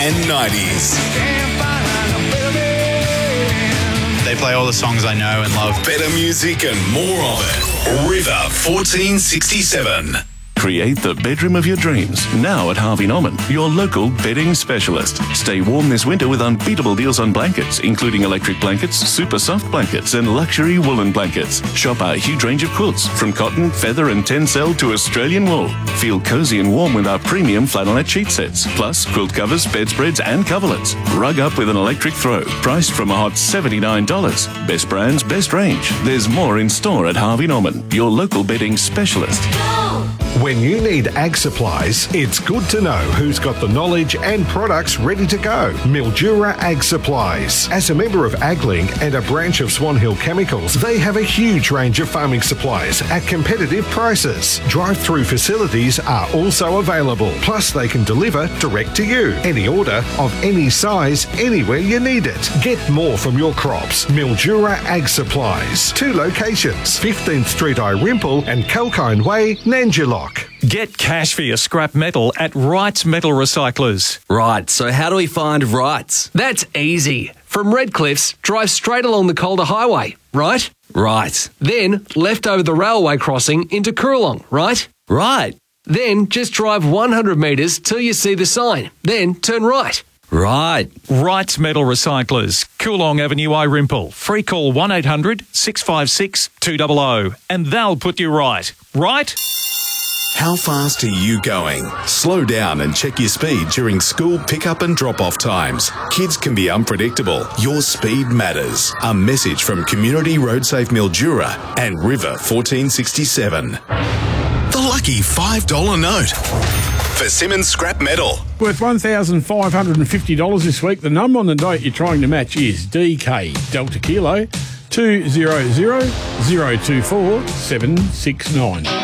and 90s. They play all the songs I know and love. Better music and more of it. River 1467. Create the bedroom of your dreams now at Harvey Norman, your local bedding specialist. Stay warm this winter with unbeatable deals on blankets, including electric blankets, super soft blankets, and luxury woolen blankets. Shop our huge range of quilts, from cotton, feather, and tencel to Australian wool. Feel cozy and warm with our premium flannelette sheet sets, plus quilt covers, bedspreads, and coverlets. Rug up with an electric throw, priced from a hot $79. Best brands, best range. There's more in store at Harvey Norman, your local bedding specialist. When you need ag supplies, it's good to know who's got the knowledge and products ready to go. Mildura Ag Supplies. As a member of AgLink and a branch of Swan Hill Chemicals, they have a huge range of farming supplies at competitive prices. Drive-through facilities are also available. Plus, they can deliver direct to you. Any order of any size, anywhere you need it. Get more from your crops. Mildura Ag Supplies. 2 locations, 15th Street Irimple and Kalkine Way, Nanjilock. Get cash for your scrap metal at Wright's Metal Recyclers. Right, so how do we find Wright's? That's easy. From Redcliffs, drive straight along the Calder Highway, right? Right. Then left over the railway crossing into Coorong, right? Right. Then just drive 100 metres till you see the sign. Then turn right. Right. Wright's Metal Recyclers, Coorong Avenue, Irimple. Free call 1800 656 200 and they'll put you right. Right? How fast are you going? Slow down and check your speed during school pickup and drop-off times. Kids can be unpredictable. Your speed matters. A message from Community Road Safe Mildura and River 1467. The lucky $5 note for Simmons Scrap Metal. Worth $1,550 this week. The number on the note you're trying to match is DK Delta Kilo 200 024 769.